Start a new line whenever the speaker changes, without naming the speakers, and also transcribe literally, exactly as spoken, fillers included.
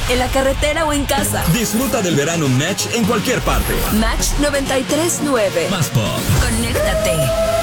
en la carretera o en casa.
Disfruta del verano Match en cualquier parte.
Match noventa y tres punto nueve.
Más pop.
Conéctate.